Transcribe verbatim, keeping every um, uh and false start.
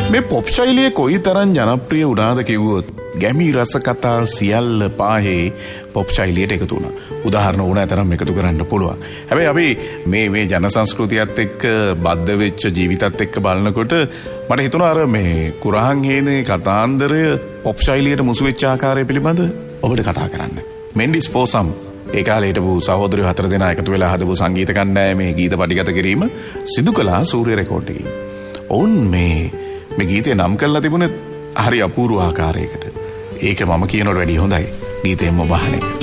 මේ පොප් ශෛලිය කොයි තරම් ජනප්‍රිය වුණාද කිව්වොත් ගැමි රස කතා සියල්ල පාහේ පොප් ශෛලියට එකතු වුණා. උදාහරණ ඕනෑ තරම් එකතු කරන්න පුළුවන්. හැබැයි අපි මේ මේ ජන සංස්කෘතියත් එක්ක බද්ධ වෙච්ච ජීවිතත් එක්ක බලනකොට මට හිතුණා අර මේ කුරහන් හේනේ කතාන්දරය පොප් ශෛලියට මුසු වෙච්ච ආකාරය පිළිබඳ ඔබට කතා කරන්න. මෙන්ඩිස් පෝසම් ඒ කාලේ හිටපු සහෝදරයෝ හතර දෙනා එකතු වෙලා හදපු සංගීත කණ්ඩායමේ ගීත පටිගත කිරීම සිදු කළා සූර්ය රෙකෝඩ් එකකින්. ඔවුන් මේ මේ ගීතේ නම් කරලා තිබුණේ හරි අපූර්ව ආකාරයකට. ඒක මම කියනවට වැඩිය හොඳයි. ගීතේම වහන එක.